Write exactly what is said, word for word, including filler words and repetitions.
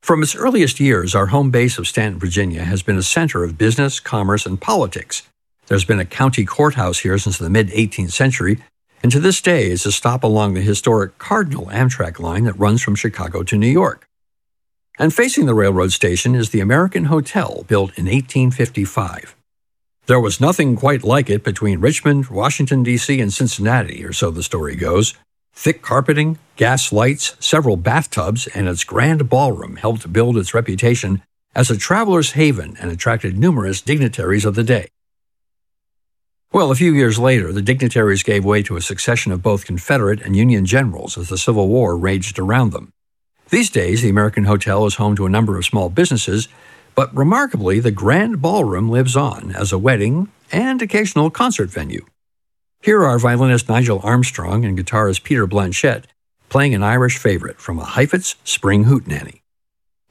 From its earliest years, our home base of Stanton, Virginia, has been a center of business, commerce, and politics. There's been a county courthouse here since the mid-eighteenth century, and to this day is a stop along the historic Cardinal Amtrak line that runs from Chicago to New York. And facing the railroad station is the American Hotel, built in eighteen fifty-five. There was nothing quite like it between Richmond, Washington, D C, and Cincinnati, or so the story goes. Thick carpeting, gas lights, several bathtubs, and its grand ballroom helped build its reputation as a traveler's haven and attracted numerous dignitaries of the day. Well, a few years later, the dignitaries gave way to a succession of both Confederate and Union generals as the Civil War raged around them. These days, the American Hotel is home to a number of small businesses, but remarkably, the Grand Ballroom lives on as a wedding and occasional concert venue. Here are violinist Nigel Armstrong and guitarist Peter Blanchette playing an Irish favorite from a Heifetz Spring Hootenanny.